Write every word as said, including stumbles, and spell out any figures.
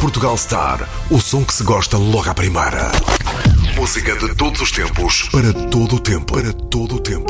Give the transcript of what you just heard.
Portugal Star, o som que se gosta logo à primeira. Música de todos os tempos, para todo o tempo, para todo o tempo.